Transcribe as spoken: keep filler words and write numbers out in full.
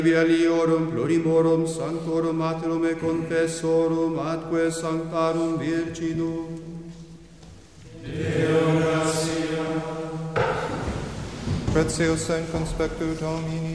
Vialiorum plurimorum sanctorum materum et confessorum atque sanctarum virginum. Deo gratia. Pretio sen conspectu Domini.